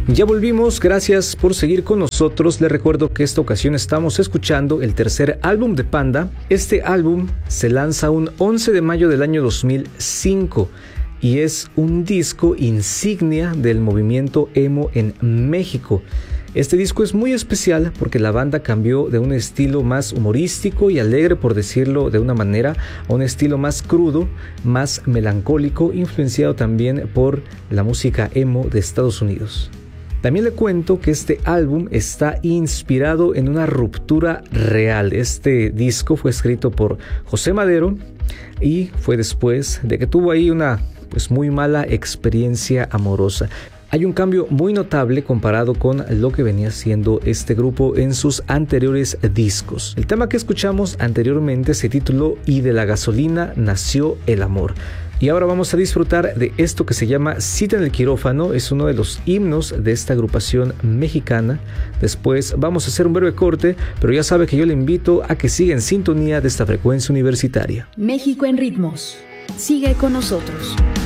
Ya volvimos, gracias por seguir con nosotros. Les recuerdo que esta ocasión estamos escuchando el tercer álbum de Panda. Este álbum se lanza un 11 de mayo del año 2005 y es un disco insignia del movimiento emo en México. Este disco es muy especial porque la banda cambió de un estilo más humorístico y alegre, por decirlo de una manera, a un estilo más crudo, más melancólico, influenciado también por la música emo de Estados Unidos. También le cuento que este álbum está inspirado en una ruptura real. Este disco fue escrito por José Madero y fue después de que tuvo ahí una muy mala experiencia amorosa. Hay un cambio muy notable comparado con lo que venía siendo este grupo en sus anteriores discos. El tema que escuchamos anteriormente se tituló "Y de la gasolina nació el amor". Y ahora vamos a disfrutar de esto que se llama "Cita en el quirófano". Es uno de los himnos de esta agrupación mexicana. Después vamos a hacer un breve corte, pero ya sabe que yo le invito a que siga en sintonía de esta frecuencia universitaria. México en ritmos. Sigue con nosotros.